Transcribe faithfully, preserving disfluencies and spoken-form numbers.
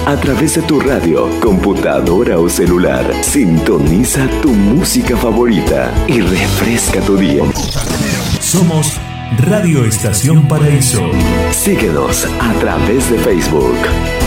A través de tu radio, computadora o celular, sintoniza tu música favorita y refresca tu día. Somos Radio Estación Paraíso. Síguenos a través de Facebook.